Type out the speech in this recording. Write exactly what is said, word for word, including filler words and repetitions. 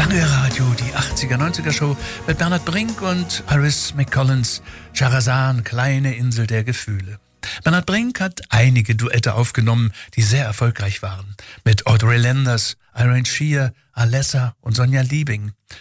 Lange Radio, die achtziger, neunziger Show mit Bernhard Brink und Paris McCollins, Charazan, kleine Insel der Gefühle. Bernhard Brink hat einige Duette aufgenommen, die sehr erfolgreich waren. Mit Audrey Landers, Irene Shear, Alessa und Sonja Liebing.